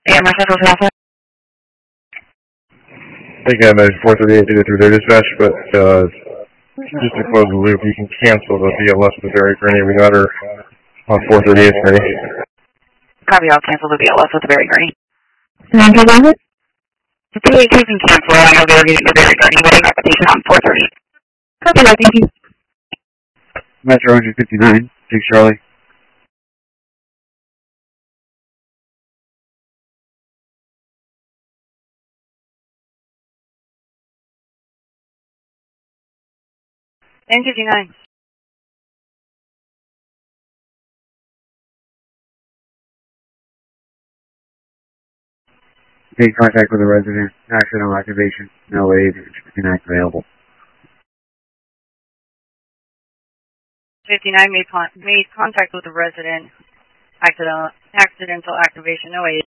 AMR Central Alpha. I think I managed 438 to go through their dispatch, but just to close the loop, you can cancel the BLS with the Barry Gurney. We got her on 438 ready. Copy, I'll cancel the BLS with the Barry Gurney. Andrew, was it? The PA2 can cancel. I know they're getting the Barry Gurney, but I'm application on 438. Copy that, thank you. Metro 159, 6 Charlie. N59. Made contact with the resident. Accidental activation. No aid. Connect available. 59 made contact with the resident. Accidental activation. No aid.